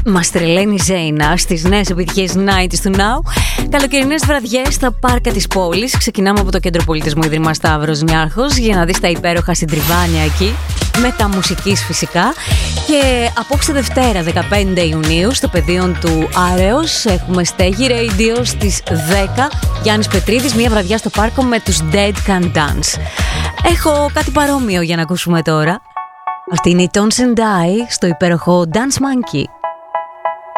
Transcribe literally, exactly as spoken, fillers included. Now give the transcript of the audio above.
Μας τρελαίνει Ζέινα στις νέες επιτυχίες ενενήντα του Now. Καλοκαιρινές βραδιές στα πάρκα της πόλης. Ξεκινάμε από το Κέντρο Πολιτισμού Ίδρυμα Σταύρος Νιάρχος για να δεις τα υπέροχα συντριβάνια εκεί, με τα μουσικής φυσικά. Και απόψε Δευτέρα δεκαπέντε Ιουνίου στο πεδίο του Άρεος έχουμε στέγη Radio στις δέκα. Γιάννης Πετρίδης, μια βραδιά στο πάρκο με τους Dead Can Dance. Έχω κάτι παρόμοιο για να ακούσουμε τώρα. Αυτή είναι η Tones and I στο υπέροχο Dance Monkey.